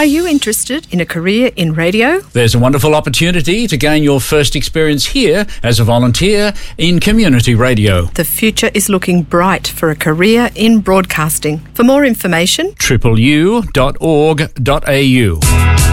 Are you interested in a career in radio? There's a wonderful opportunity to gain your first experience here as a volunteer in community radio. The future is looking bright for a career in broadcasting. For more information, tripleu.org.au